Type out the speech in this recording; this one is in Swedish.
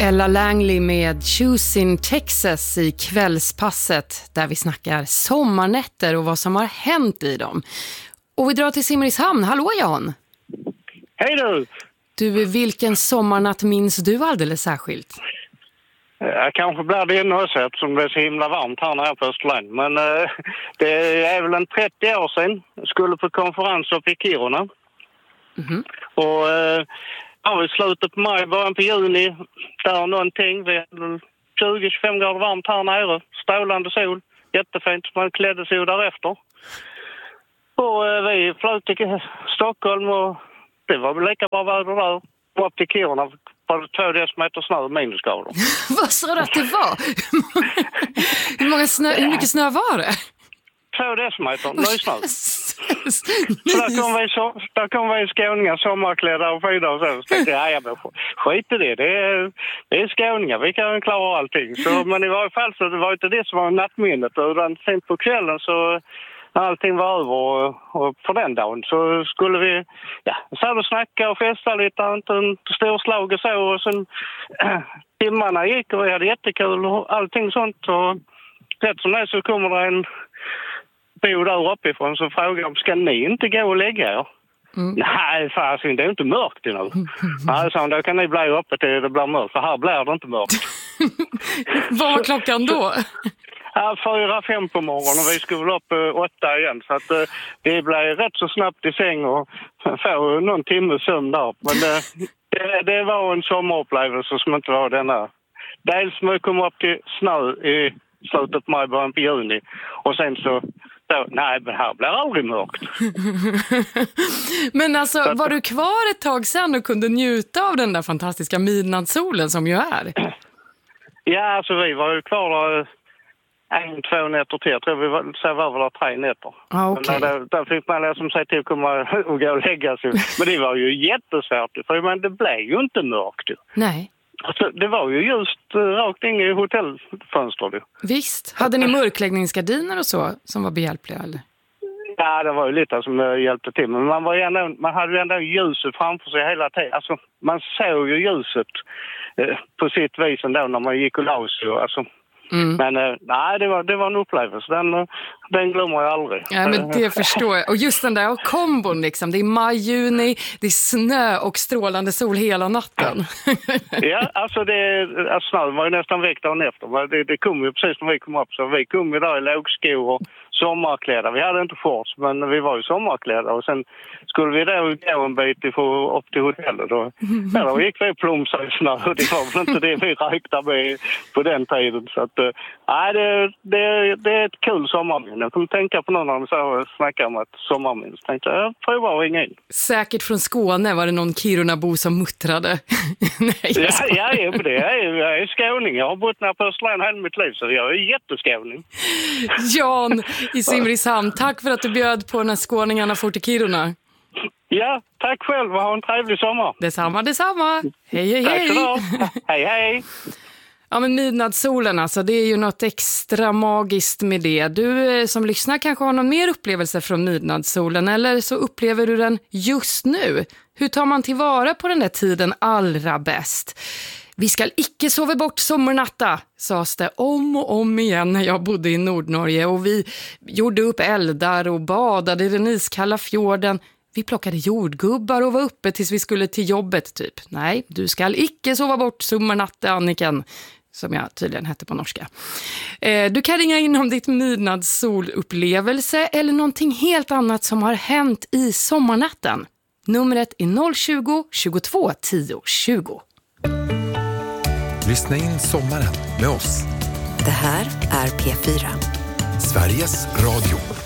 Ella Langley med Choosing Texas i kvällspasset där vi snackar sommarnätter och vad som har hänt i dem. Och vi drar till Simrishamn. Hallå Jan! Hej du! Du, vilken sommarnatt minns du alldeles särskilt? Kanske blir det också eftersom det är så himla varmt här nere på Österland. Men det är väl en 30 år sedan. Jag skulle på konferens uppe i Kiruna. Mm-hmm. Och i slutet på maj, början på juni, där någonting. Vi är 20-25 grader varmt här nere. Strålande sol. Jättefint. Man klädde sig därefter. Och vi flöt till Stockholm och det var väl lika bra väder där. Och upp till Kiruna var det 2 decimeter snö och minusgrader. Vad sa du att det var? Hur mycket snö var det? 2 decimeter, nysnö. Så där kom vi skåningar sommarklädda och skidor och så. Så tänkte jag, skit i det. Det är skåningar, vi kan klara allting. Så, men i varje fall så det var inte det som var nattminnet. Utan sen på kvällen så när allting var över och för den dagen så skulle vi så snacka och festa lite, inte en stor slag och så. Och sen timmarna gick och vi hade jättekul och allting sånt. Och rätt som det så kommer det en bo där uppifrån så frågar om ska ni inte gå och lägga er? Mm. Nej, fasiken, det är inte mörkt nu. Nej, så då kan ni bli uppe till det blir mörkt, för här blir det inte mörkt. Vad var klockan då? 4-5 på morgonen och vi skulle upp 8 igen. Så att det blev rätt så snabbt i säng och få någon timme sömn där. Men det var en sommarupplevelse som inte var denna. Dels när vi kom upp till snö i slutet på maj, början på juni. Och sen så nej, men här blir aldrig mörkt. Men alltså, var du kvar ett tag sen och kunde njuta av den där fantastiska midnattssolen som ju är? Ja, alltså vi var ju kvar där 1-2 nätter till. Jag tror vi var där 3 nätter. Okay. Där fick man som sagt till att komma och gå och lägga sig. Men det var ju jättesvårt. För det blev ju inte mörkt. Nej. Alltså, det var ju just rakt in i hotellfönster. Visst. Hade ni mörkläggningsgardiner och så som var behjälpliga, eller? Ja, det var ju lite som hjälpte till. Men man hade ju ändå ljuset framför sig hela tiden. Alltså, man såg ju ljuset på sitt vis ändå när man gick och la sig. Alltså. Mm. Men nej, det var en upplevelse. Den glömmer jag aldrig. Ja, men det förstår jag. Och just den där kombon liksom. Det är maj, juni, det är snö och strålande sol hela natten. Ja, alltså snön var ju nästan väck dagen efter. Det kom ju precis när vi kom upp. Så vi kom ju där i lågskor och sommarkläder. Vi hade inte shorts, men vi var ju sommarkläder. Och sen skulle vi då gå en bit upp till hotellet. Då gick vi plomsa i snö. Det var väl inte det vi räknade med på den tiden. Så att, det är ett kul sommarminne. Jag kommer tänka på någon när de snackade om ett sommarminne. Så tänkte jag prova att ringa in. Säkert från Skåne var det någon Kirunabo som muttrade. Nej, jag är skåning. Jag har bott här på Österland hela mitt liv, så jag är jätteskåning. Jan i Simrishamn, tack för att du bjöd på när skåningarna får till Kiruna. Ja, tack själv och ha en trevlig sommar. Detsamma. Hej. Tack så då. Hej. Ja, men midnattssolen alltså, det är ju något extra magiskt med det. Du som lyssnar kanske har någon mer upplevelse från midnattssolen, eller så upplever du den just nu. Hur tar man tillvara på den där tiden allra bäst? Vi ska icke sova bort sommarnatta, sades det om och om igen när jag bodde i Nordnorge. Och vi gjorde upp eldar och badade i den iskalla fjorden. Vi plockade jordgubbar och var uppe tills vi skulle till jobbet typ. Nej, du ska icke sova bort sommarnatta, Anniken, som jag tydligen hette på norska. Du kan ringa in om ditt midnattsolupplevelse eller någonting helt annat som har hänt i sommarnatten. Numret är 020 22 10 20. Lyssna in sommaren med oss. Det här är P4. Sveriges Radio.